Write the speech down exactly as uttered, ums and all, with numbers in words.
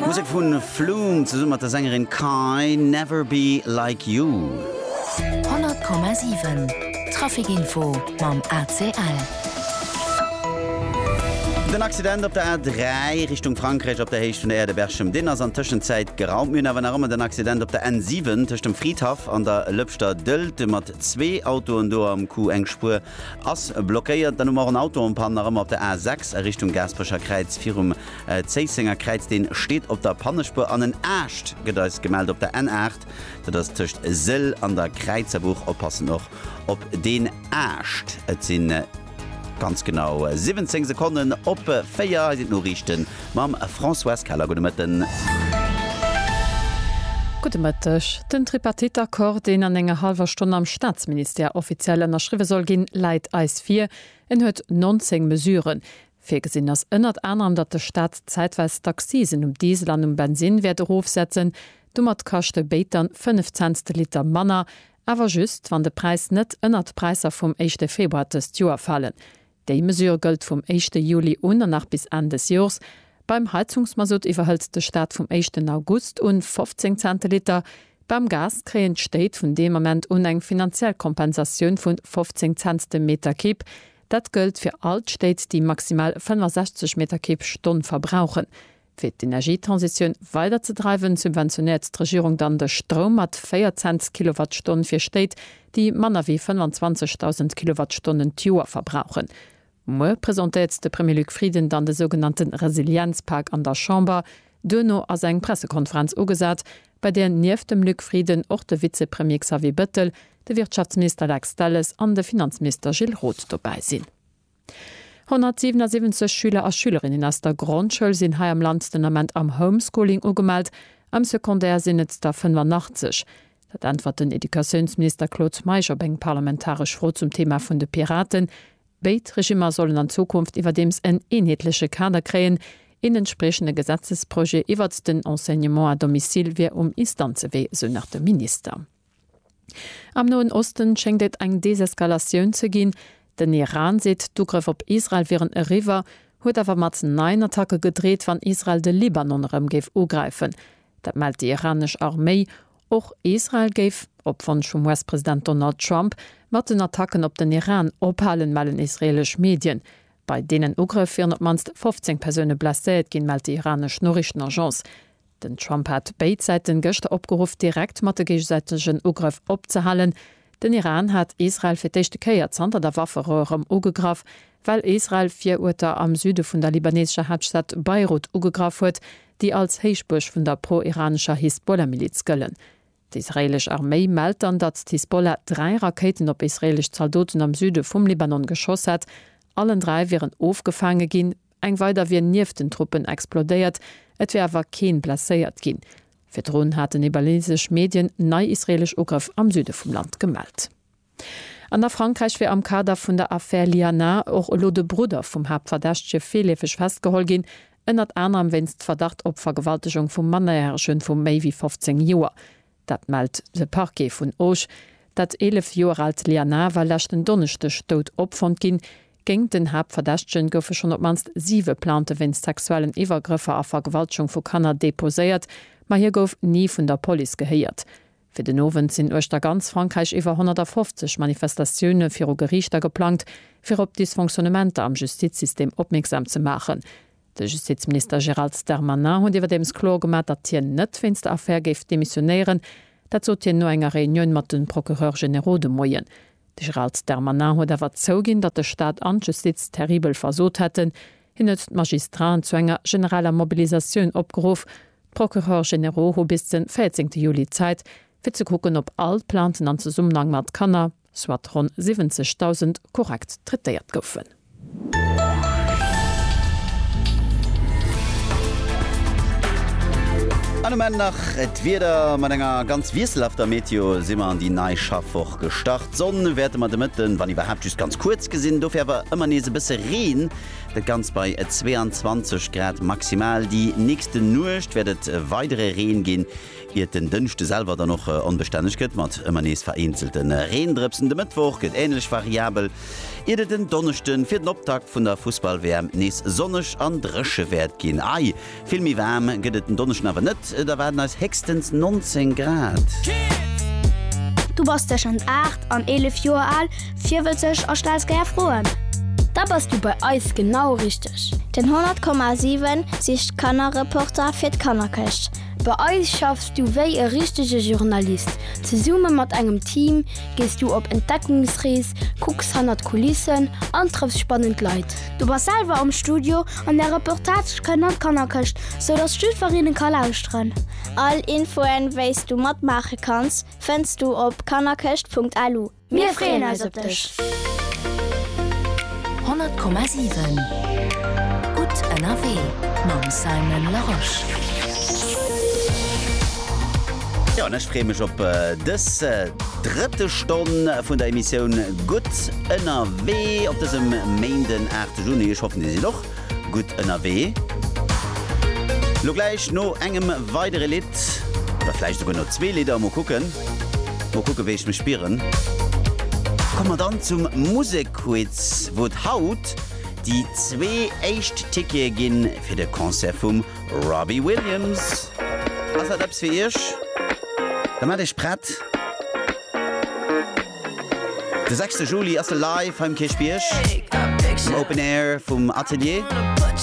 Musik vun Flum zu summer der Sängerin Kai Never Be Like You. hundert Komma sieben Trafikinfo mam A C L. Den Accident op der A drei Richtung Frankreich op der Hecht vun der Erde Berchem Din ass an Tëschenzeit geraumt myn awer ëmmer den Accident op der N sieben tech dem Friedhof an der Lëpster Dëlt mat zwee Autoen do am Ku engspur ass blockéiert dann mar een Auto an Panner ëmmer op der A sechs Richtung Gaspercher Kreiz virum äh, Zeissinger Kreiz den steet op der Pannespur an den Ächt gedeis gemeldt op der N acht, dat ass tëcht Sill an der Kreizerbuch oppassen noch op den Ächt et sinn äh, ganz genau siebzehn Sekunden op Féier sind no richten mam François Keller go metten. Gutemëttech. Den Tripartitakkord, den an enger halber Stunde am Staatsminister offiziell ënner Schriwe soll ginn, Leiit Eis vier en huet neunzehn Mesuren. Fir gesinn ass ënnert anderem, dat de Staat zeitweis Taxisen um Diesel an um Benzin werde rofsetzen, dummert kachte Beitern fünfzehn Liter Manner, awer just wann de Preis net ënnert Preiser vum ersten Februar des Joer fallen. Déi Mesur gëlt vum ersten Juli un nach bis Ende des Jors. Beim Heizungsmasut iwwerhëlt de Staat vum ersten August un fünfzehn Zentiliter. Beim Gas kreen Steit vun dem Moment un eng finanziell Kompensatioun vun fünfzehn Cent dem Meter Kip. Dat gëlt fir alt Steit, die maximal fünfundsechzig Meter Kip Stunde verbrauchen. Fir d'Energietransition weiter zu treiben, subventioniert die Regierung dann de Strom mat vierzehn Kilowattstunden fir Steit, die manner wie fünfundzwanzigtausend Kilowattstunden Joer verbrauchen. Mo präsentiert de Premier Luc Frieden dann de sogenannten Resilienzpark an der Chamber, Dönno as eng Pressekonferenz ugesat, bei der nief dem Luc Frieden och de Vizepremier Xavier Bettel, de Wirtschaftsminister Alex Telles an de Finanzminister Gilles Roth dabei sinn. hundertsiebenundsiebzig Schüler a Schülerinnen aus der Grundschule sind hier am Land den Moment am Homeschooling ugemeldt, am Sekundär sind es da fünfundachtzig. Das antwortet den Edukationsminister Claude Meischer beim parlamentarisch Froh zum Thema von den Piraten. Beide Regimer sollen in Zukunft überdems ein einheitliche Kader kreieren, in entsprechende Gesetzesprojekt über den Enseignement à domicile wie um Instanzen wie so nach dem Minister. Am Nahen Osten schenkt es eine Deseskalation zu gehen. Den Iran seet d'Ugriff op Israel wären e River, huet awer mat nein Attacke gedreht, wann Israel de Libanon ëm géif ugreifen. Dat meldt die iranisch Armee, och Israel géif, op von schon U S-Präsident Donald Trump, mat den Attacken op den Iran ophalen mellen israelisch Medien. Bei denen Ugriff firn op manst fünfzehn Persone blesséet ginn meldt die iranisch Nachrichtenagenz. Den Trump hat Beidseiten Göchte opgeruf direkt mat de gegenseitigschen Ugriff opzehalen. Den Iran hat Israel fir d'echte Keier zanter der Wafferröhrem ugegraf, weil Israel vier Uter am Süde vun der libanesischer Hauptstadt Beirut ugegraf huet, die als Heichbusch vun der pro-iranischer Hisbollah-Miliz gëllen. Die israelisch Armee meldt dann, dat Hisbollah drei Raketen op israelisch Soldaten am Süde vum Libanon geschoss hat. Allen drei wären aufgefangen gin, eng weiter wie nief den Truppen explodeiert, et wär awer keen blesséiert gin. Für Drohnen hatten libanesische Medien nei israelisch Ugriff am Süde vom Land gemeldet. An der Frankreich wär am Kader vun der Affaire Liana auch lo de Bruder vom Hauptverdächtche Felefech festgeholt gin, ënnert anderem wennst Verdacht op Vergewaltigung vum Mannerherrschen vum méi wie fünfzehn Joer. Dat meldt de Parquet vun Auch, dat elf Joer alt Liana war lächten donnechte Stot opfand gin, ging den Hauptverdächtchen goufe schon op manst sieve plante wennst sexuellen Iwergriffe a Vergewaltigung vu Kanner deposéiert, ma hier gouf nie vun der Poli geheiert. Fi den Nowen sinn euch der ganz Frankreich iwwer hundertfünfzig Manifestationune fir o Gerichter geplant, fir op Dysfunktionamente am Justizsystem opmerksam zu machen. De Justizminister Gérald Darmanin hun iwwer dems klo gemat, dat Tien net wennst der Affaire geif demissionéieren, dat zo Tien no enger Reunion mat den Procureur General de moien. De Gérald Darmanin huet awer zougin, dat de Staat an Justiz terribel versot hätten, hin et Magistrat zu enger generaler Mobilisationun opgeruf. Procureur General ho bis den vierzehnten Juli Zeit, fir ze kucken op all Planten an Zusammenhang mat Kanner, swat rund siebzigtausend korrekt treiert goufen. An nach et wieder mat enger ganz wieselhafter Meteo simmer an die Neischaffwoch gestart. Sonnen werte man de Mitten, wann iwwer just ganz kurz gesinn, dofir wer immer nese bisse reen, ganz bei zweiundzwanzig Grad maximal. Die nächste Nucht werdet weitere Rehen gehen. Ihr den dünnchte selber dann noch äh, unbeständig geht, mat immer nees vereinzelten Rehendripsen. De Mittwoch geht ähnlich variabel. Ihr den Donnersten für den Optakt von der Fußball-W M nees sonnig an dresche Wert gehen. Ei, viel mehr warm geht den Donnersten aber nicht. Da werden als höchstens neunzehn Grad. Du bist ja schon acht an elf Jahre alt, vier willst du aus Stahlsgeier frohen. Da bist du bei uns genau richtig. Den hundert Komma sieben siehst Kanner-Reporter für die Kannerkäst. Bei uns schaffst du wie ein richtiger Journalist. Zusammen mit einem Team gehst du auf Entdeckungsreise, guckst hinter die Kulissen und triffst spannende Leute. Du bist selber im Studio und der Reportage kann nicht Kannerkäst, sodass du für ihn lauschen. All Infos, was du mitmachen kannst, findest du auf kannerkäst punkt a l u. Wir freuen uns auf dich. hundert Komma sieben Gut N R W Mam Simon Laroche. Ja, und ich freue mich auf äh, das äh, dritte Stunde von der Emission Gut N R W auf diesem Montag, achten Juni. Ich hoffe, Sie sind noch Gut N R W. Noch gleich noch einem weiteren Lied, oder vielleicht sogar noch zwei Lieder, mal gucken. Mal gucken, wie ich mich spielen. Kommen wir dann zum Musikquiz, wo die Haut die zwei echt Tickets gehen für das Konzert von Robbie Williams. Was hat das für ihr? Dann mach ich Brett. Der sechste Juli ist live beim Kirchbirsch. Im Open Air vom Atelier.